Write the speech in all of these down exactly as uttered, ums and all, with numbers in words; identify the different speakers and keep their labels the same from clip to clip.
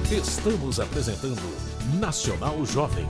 Speaker 1: Estamos apresentando Nacional Jovem.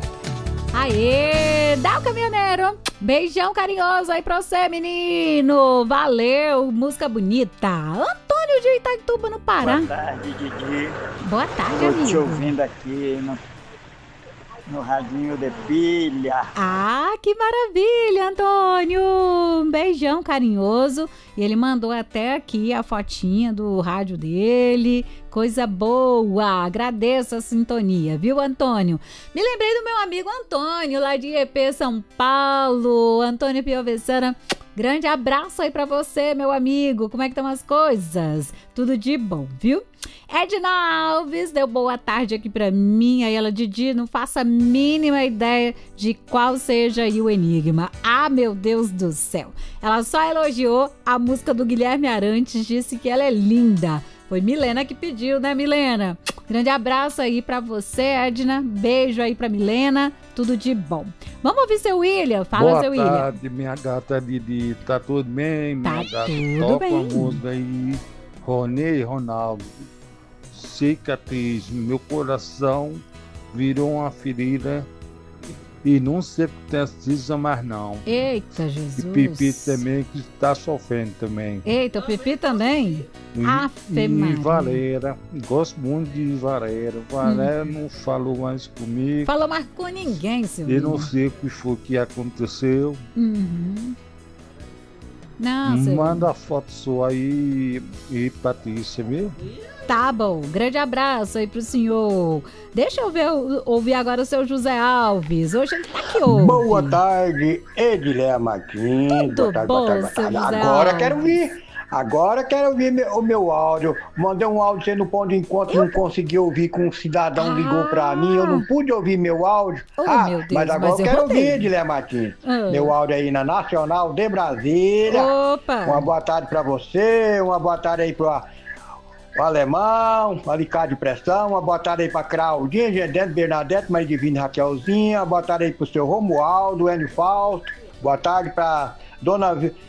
Speaker 2: Aê, dá o caminhoneiro. Beijão carinhoso aí pra você, menino. Valeu, música bonita. Antônio de Itaituba, no Pará.
Speaker 3: Boa tarde, Didi.
Speaker 2: Boa tarde,
Speaker 3: Tô
Speaker 2: amigo.
Speaker 3: te ouvindo aqui no, no radinho de pilha.
Speaker 2: Ah, que maravilha, Antônio. Um beijão carinhoso. E ele mandou até aqui a fotinha do rádio dele. Coisa boa. Agradeço a sintonia, viu, Antônio? Me lembrei do meu amigo Antônio, lá de I P, São Paulo. Antônio Piovessana. Grande abraço aí pra você, meu amigo. Como é que estão as coisas? Tudo de bom, viu? Edna Alves deu boa tarde aqui pra mim. Aí ela, Didi, não faço a mínima ideia de qual seja aí o enigma. Ah, meu Deus do céu. Ela só elogiou a música do Guilherme Arantes, disse que ela é linda. Foi Milena que pediu, né, Milena? Grande abraço aí pra você, Edna. Beijo aí pra Milena. Tudo de bom. Vamos ouvir seu William? Fala,
Speaker 4: Boa
Speaker 2: seu William.
Speaker 4: Boa tarde, minha gata Didi. Tá tudo bem?
Speaker 2: Tá
Speaker 4: minha gata
Speaker 2: tudo
Speaker 4: toca
Speaker 2: bem.
Speaker 4: a música aí. Ronei Ronaldo. Cicatriz. Meu coração virou uma ferida. E não se precisa mais não.
Speaker 2: Eita,
Speaker 4: E
Speaker 2: Jesus.
Speaker 4: Pipi também que está sofrendo também.
Speaker 2: Eita, o Pipi também?
Speaker 4: E,
Speaker 2: Afe
Speaker 4: e
Speaker 2: Maria.
Speaker 4: Vareira, gosto muito de Vareira. Vareira não falou mais comigo.
Speaker 2: Falou mais com ninguém, seu
Speaker 4: Eu não
Speaker 2: William.
Speaker 4: sei o que foi que aconteceu.
Speaker 2: Uhum. Não, seu
Speaker 4: Manda a foto sua aí e Patrícia, viu?
Speaker 2: Tá bom, grande abraço aí pro senhor. Deixa eu ver, ouvir agora o seu José Alves. Hoje ele tá aqui hoje.
Speaker 5: Boa tarde, Edileia Martins.
Speaker 2: Tudo
Speaker 5: Boa tarde,
Speaker 2: bom,
Speaker 5: boa tarde,
Speaker 2: seu
Speaker 5: boa tarde.
Speaker 2: José
Speaker 5: Agora
Speaker 2: Alves?
Speaker 5: quero ouvir. Agora quero ouvir meu- o meu áudio. Mandei um áudio você no ponto de encontro, não consegui ouvir com um cidadão ligou pra mim. Eu não pude ouvir meu áudio.
Speaker 2: Oh,
Speaker 5: ah,
Speaker 2: meu Deus,
Speaker 5: mas agora
Speaker 2: mas
Speaker 5: eu
Speaker 2: eu
Speaker 5: quero
Speaker 2: rodei.
Speaker 5: ouvir, Edileia Martins.
Speaker 2: Ah.
Speaker 5: Meu áudio aí na Nacional de Brasília.
Speaker 2: Opa!
Speaker 5: Uma boa tarde pra você, uma boa tarde aí pro, pro Alemão, Alicate de Pressão, uma boa tarde aí pra Claudinha, Gedente, Bernadette, Maria Divina e Raquelzinha, uma boa tarde aí pro seu Romualdo, Enio Fausto, boa tarde pra Dona Vi-